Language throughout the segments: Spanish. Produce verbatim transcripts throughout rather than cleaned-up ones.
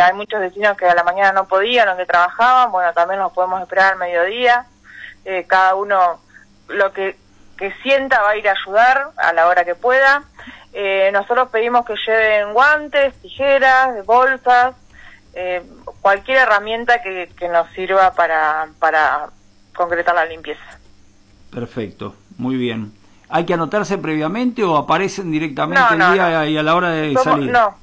hay muchos vecinos que a la mañana no podían o que trabajaban, bueno, también los podemos esperar al mediodía. Eh, cada uno lo que, que sienta va a ir a ayudar a la hora que pueda. Eh, nosotros pedimos que lleven guantes, tijeras, bolsas, eh, cualquier herramienta que, que nos sirva para, para concretar la limpieza. Perfecto, muy bien. ¿Hay que anotarse previamente o aparecen directamente no, el no, día no. y a la hora de Somos, salir? No,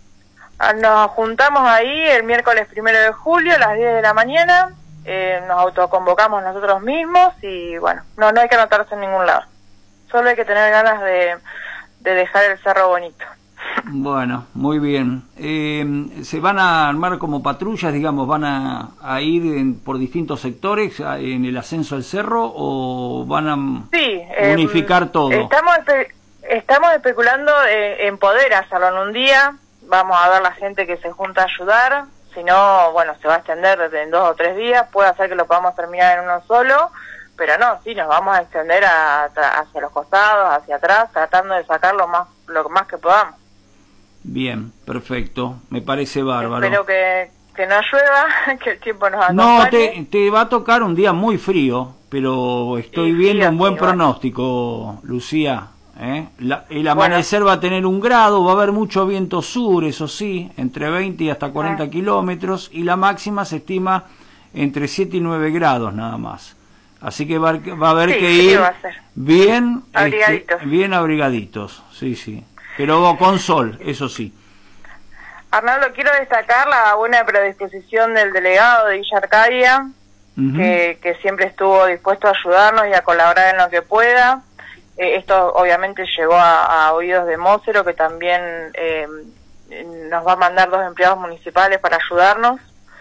nos juntamos ahí el miércoles primero de julio a las diez de la mañana, eh, nos autoconvocamos nosotros mismos y bueno, no, no hay que anotarse en ningún lado. Solo hay que tener ganas de, de dejar el cerro bonito. Bueno, muy bien. Eh, ¿Se van a armar como patrullas, digamos, van a, a ir en, por distintos sectores en el ascenso al cerro o van a sí, unificar eh, todo? Estamos, espe estamos especulando eh, en poder hacerlo en un día. Vamos a ver la gente que se junta a ayudar. Si no, bueno, se va a extender en dos o tres días. Puede ser que lo podamos terminar en uno solo. Pero no, sí, nos vamos a extender a, a, hacia los costados, hacia atrás, tratando de sacar lo más, lo más que podamos. Bien, perfecto, me parece bárbaro. Espero que, que no llueva, que el tiempo nos acompañe. No, te, te va a tocar un día muy frío, pero estoy sí, viendo sí, un buen sí, pronóstico, bueno. Lucía. ¿eh? La, el amanecer bueno. va a tener un grado, va a haber mucho viento sur, eso sí, entre veinte y hasta cuarenta ah. kilómetros, y la máxima se estima entre siete y nueve grados nada más. Así que va, va a haber sí, que sí, ir va a ser. bien, abrigaditos. Este, bien abrigaditos, sí, sí. Pero con sol, eso sí. Arnaldo, quiero destacar la buena predisposición del delegado de Villa Arcadia, uh-huh. que, que siempre estuvo dispuesto a ayudarnos y a colaborar en lo que pueda. Eh, esto obviamente llegó a, a oídos de Mócero, que también eh, nos va a mandar dos empleados municipales para ayudarnos.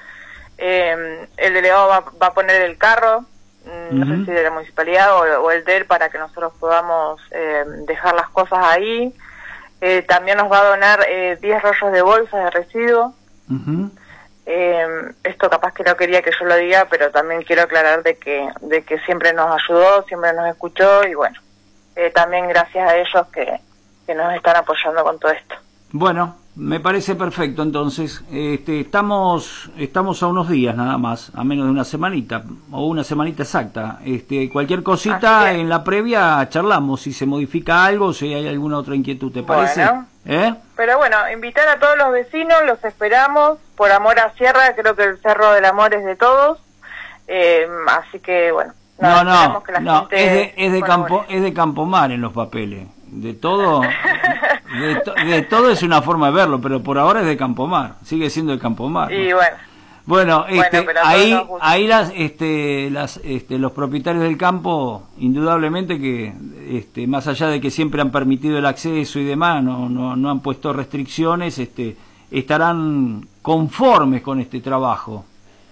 Eh, el delegado va, va a poner el carro, no uh-huh. sé si de la municipalidad o, o el de él, para que nosotros podamos eh, dejar las cosas ahí. Eh, también nos va a donar eh, diez rollos de bolsas de residuos. Uh-huh. eh, esto capaz que no quería que yo lo diga, pero también quiero aclarar de que de que siempre nos ayudó, siempre nos escuchó y bueno, eh, también gracias a ellos que, que nos están apoyando con todo esto. Bueno, me parece perfecto entonces. Este, estamos estamos a unos días nada más, a menos de una semanita, o una semanita exacta. Este, cualquier cosita en la previa charlamos, si se modifica algo, si hay alguna otra inquietud, ¿te parece? Bueno, ¿Eh? Pero bueno, invitar a todos los vecinos, los esperamos, por amor a Sierra, creo que el Cerro del Amor es de todos, eh, así que bueno. No, no, que la no gente es de, es de campo, es de Campomar en los papeles. De todo, de, to, de todo es una forma de verlo, pero por ahora es de Campomar, sigue siendo de Campomar. Y ¿no? bueno. Bueno, este, bueno ahí, ahí las, este, las, este, los propietarios del campo, indudablemente que, este, más allá de que siempre han permitido el acceso y demás, no, no, no han puesto restricciones, este, estarán conformes con este trabajo.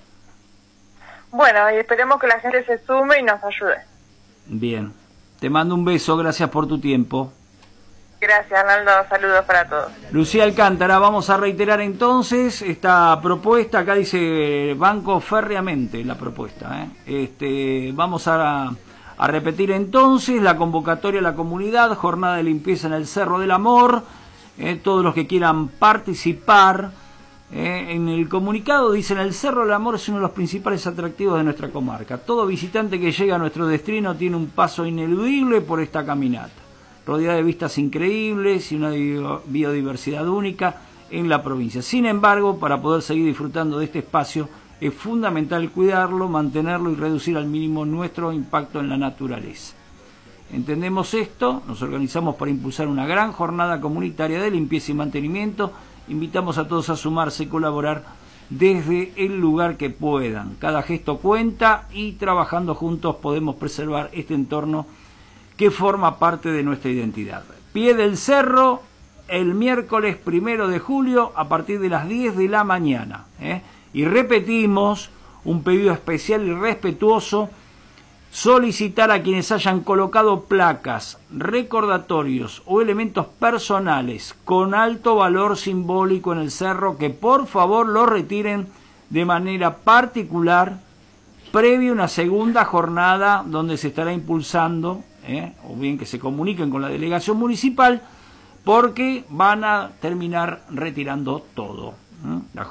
Bueno, y esperemos que la gente se sume y nos ayude. Bien. Te mando un beso, gracias por tu tiempo. Gracias, Arnaldo, saludos para todos. Lucía Alcántara, vamos a reiterar entonces esta propuesta, acá dice banco férreamente la propuesta. ¿eh? Este, vamos a, a repetir entonces la convocatoria a la comunidad, jornada de limpieza en el Cerro del Amor, eh, todos los que quieran participar. Eh, en el comunicado dicen: el Cerro del Amor es uno de los principales atractivos de nuestra comarca. Todo visitante que llega a nuestro destino tiene un paso ineludible por esta caminata, rodeada de vistas increíbles y una biodiversidad única en la provincia. Sin embargo, para poder seguir disfrutando de este espacio es fundamental cuidarlo, mantenerlo y reducir al mínimo nuestro impacto en la naturaleza. Entendemos esto, nos organizamos para impulsar una gran jornada comunitaria de limpieza y mantenimiento. Invitamos a todos a sumarse y colaborar desde el lugar que puedan. Cada gesto cuenta y trabajando juntos podemos preservar este entorno que forma parte de nuestra identidad. Pie del Cerro, el miércoles primero de julio a partir de las diez de la mañana. ¿eh? Y repetimos un pedido especial y respetuoso: solicitar a quienes hayan colocado placas, recordatorios o elementos personales con alto valor simbólico en el cerro que por favor lo retiren de manera particular previo a una segunda jornada donde se estará impulsando, eh, o bien que se comuniquen con la delegación municipal, porque van a terminar retirando todo. ¿eh? La